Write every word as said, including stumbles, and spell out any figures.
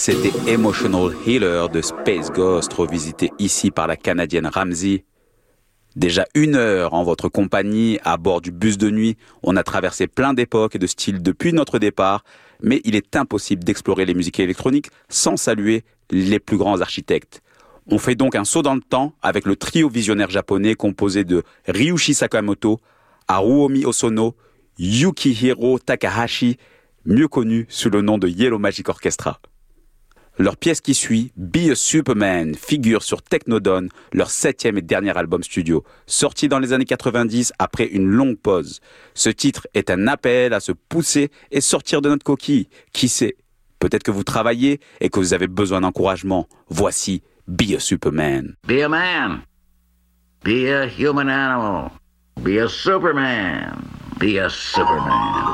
C'était Emotional Healer de Space Ghost, revisité ici par la Canadienne Ramsey. Déjà une heure en votre compagnie, à bord du bus de nuit, on a traversé plein d'époques et de styles depuis notre départ, mais il est impossible d'explorer les musiques électroniques sans saluer les plus grands architectes. On fait donc un saut dans le temps avec le trio visionnaire japonais composé de Ryuichi Sakamoto, Haruomi Hosono, Yukihiro Takahashi, mieux connu sous le nom de Yellow Magic Orchestra. Leur pièce qui suit, Be a Superman, figure sur Technodon, leur septième et dernier album studio, sorti dans les années quatre-vingt-dix après une longue pause. Ce titre est un appel à se pousser et sortir de notre coquille. Qui sait ? Peut-être que vous travaillez et que vous avez besoin d'encouragement. Voici Be a Superman. Be a man. Be a human animal. Be a Superman. Be a Superman.